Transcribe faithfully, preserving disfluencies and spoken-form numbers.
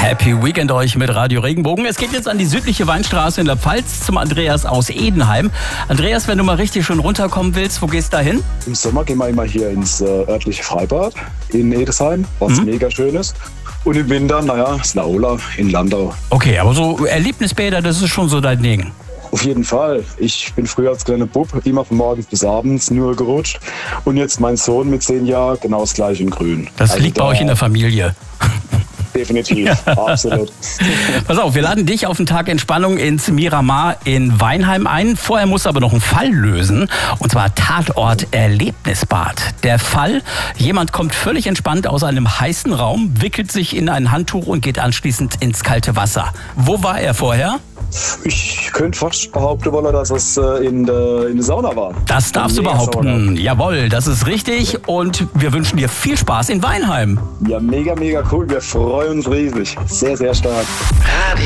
Happy Weekend euch mit Radio Regenbogen. Es geht jetzt an die südliche Weinstraße in der Pfalz zum Andreas aus Edenheim. Andreas, wenn du mal richtig schön runterkommen willst, wo gehst du da hin? Im Sommer gehen wir immer hier ins äh, örtliche Freibad in Edesheim, was mhm. mega schön ist. Und im Winter, naja, das Laola in Landau. Okay, aber so Erlebnisbäder, das ist schon so dein Ding. Auf jeden Fall. Ich bin früher als kleiner Bub immer von morgens bis abends nur gerutscht. Und jetzt mein Sohn mit zehn Jahren genau das gleiche in Grün. Das also liegt da bei euch in der Familie. Definitiv, ja. Absolut. Pass auf, wir laden dich auf einen Tag Entspannung ins Miramar in Weinheim ein. Vorher musst du aber noch einen Fall lösen. Und zwar Tatort Erlebnisbad. Der Fall, jemand kommt völlig entspannt aus einem heißen Raum, wickelt sich in ein Handtuch und geht anschließend ins kalte Wasser. Wo war er vorher? Ich könnte fast behaupten, dass es in der, in der Sauna war. Das darfst du behaupten. Jawohl, das ist richtig. Und wir wünschen dir viel Spaß in Weinheim. Ja, mega, mega cool. Wir freuen uns riesig. Sehr, sehr stark.